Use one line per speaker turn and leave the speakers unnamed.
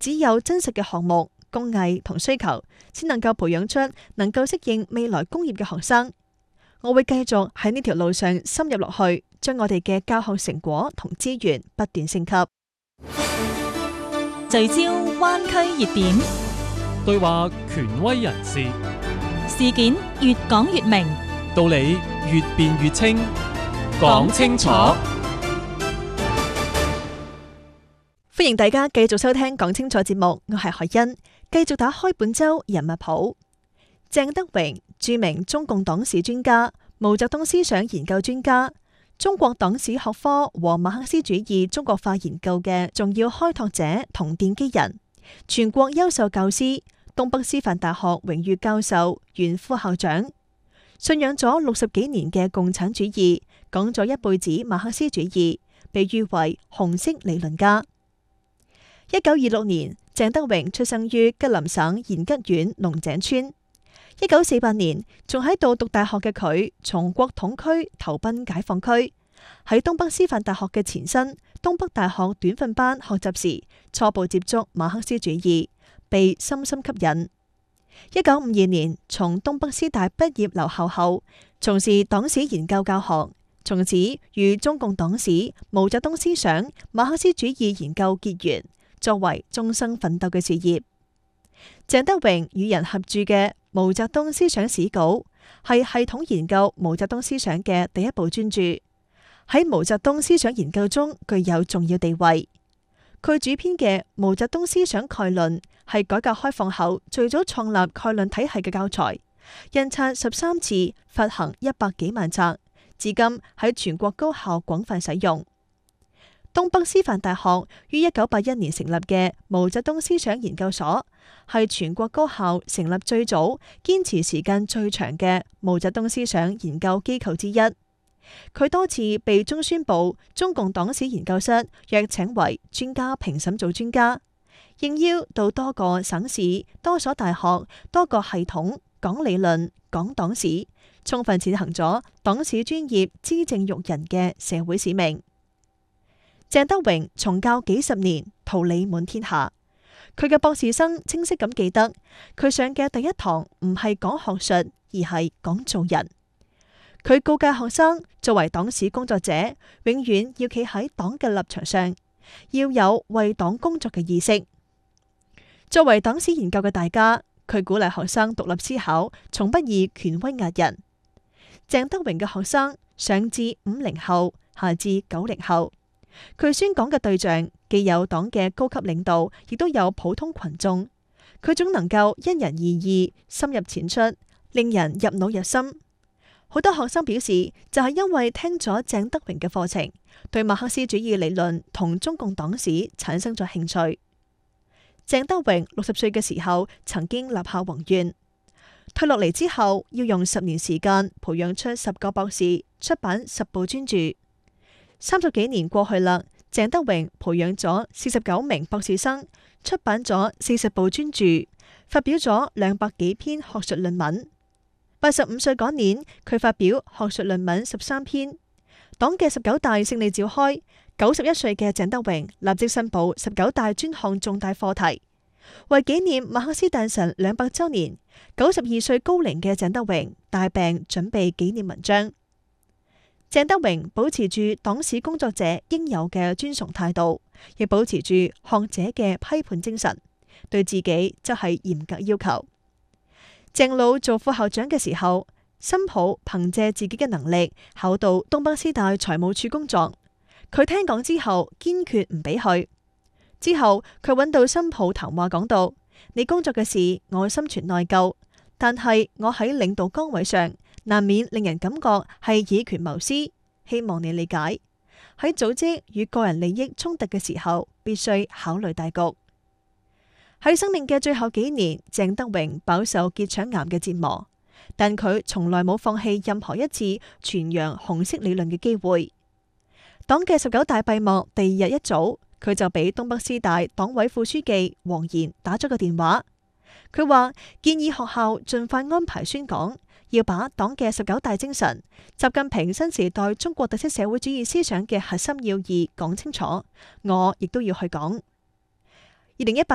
只有真實嘅項目、工藝同需求，先能夠培養出能夠適應未來工業嘅學生。我會繼續喺呢條路上深入落去，將我哋嘅教學成果同資源不斷升級。
聚焦灣區熱點，
對話權威人士，
事件越講越明，
道理越辯越清，講清楚。
歡迎大家繼續收聽講清楚節目，我係海欣，繼續打開本周人物譜。鄭德榮，著名中共黨史專家、毛澤東思想研究專家，中國黨史學科和馬克思主義中國化研究嘅重要開拓者同奠基人，全國優秀教師，東北師範大學榮譽教授、原副校長，信仰咗60幾年嘅共產主義，講咗一輩子馬克思主義，被譽為紅色理論家。1926年，鄭德榮出生於吉林省延吉縣龍井村。1948年，仲喺度讀大學嘅佢，從國統區投奔解放區，喺東北師範大學嘅前身東北大學短訓班學習時，初步接觸馬克思主義，被深深吸引。1952年，從東北師大畢業留校後，從事黨史研究教學，從此與中共黨史、毛澤東思想、馬克思主義研究結緣，作為終生奮鬥嘅事業。鄭德榮與人合著嘅《毛澤東思想史稿》係系統研究毛澤東思想嘅第一部專著，喺毛澤東思想研究中具有重要地位。佢主編嘅《毛澤東思想概論》係改革開放後最早創立概論體系嘅教材，印刷13次，發行100幾萬冊，至今喺全國高校廣泛使用。東北師範大學於1981年成立嘅毛澤東思想研究所，係全國高校成立最早、堅持時間最長嘅毛澤東思想研究機構之一。佢多次被中宣部中共黨史研究室約請為專家評審組專家，應邀到多個省市、多所大學、多個系統講理論、講黨史，充分踐行咗黨史專業資正育人嘅社會使命。鄭德榮從教幾十年，桃李滿天下。佢嘅博士生清晰咁記得，佢上嘅第一堂唔係講學術，而係講做人。佢告誡學生，作為黨史工作者，永遠要企喺黨嘅立場上，要有為黨工作嘅意識。作為黨史研究嘅大家，佢鼓勵學生獨立思考，從不以權威壓人。鄭德榮嘅學生上至50後，下至90後。佢宣講嘅對象既有黨嘅高級領導，亦都有普通群眾。佢總能夠因人而異，深入淺出，令人入腦入心。好多學生表示，就係因為聽咗鄭德榮嘅課程，對馬克思主義理論同中共黨史產生咗興趣。鄭德榮60歲嘅時候，曾經立下宏願，退落嚟之後要用10年時間培養出10個博士，出版10部專著。30幾年過去啦，鄭德榮培養咗49名博士生，出版咗40部專著，發表咗200幾篇學術論文。85歲嗰年，佢發表學術論文13篇。黨嘅19大勝利召開，91歲嘅鄭德榮立即申報19大專項重大課題。為紀念馬克思誕辰200週年，92歲高齡嘅鄭德榮大病準備紀念文章。鄭德榮保持住黨史工作者應有嘅尊崇態度，亦保持住學者嘅批判精神，對自己則係嚴格要求。鄭老做副校長嘅時候，新抱憑借自己嘅能力考到東北師大財務處工作，佢聽講之後堅決唔俾去。之後佢揾到新抱談話，講到：你工作嘅事我心存內疚，但係我喺領導崗位上，難免令人感覺係以權謀私，希望你理解。喺組織與個人利益衝突嘅時候，必須考慮大局。喺生命嘅最後幾年，鄭德榮飽受結腸癌嘅折磨，但佢從來冇放棄任何一次傳揚紅色理論嘅機會。黨嘅19大閉幕第2日一早，佢就俾東北師大黨委副書記黃賢打咗個電話，佢話建議學校盡快安排宣講，要把黨嘅19大精神、習近平新時代中國特色社會主義思想嘅核心要義講清楚，我亦都要去講。2018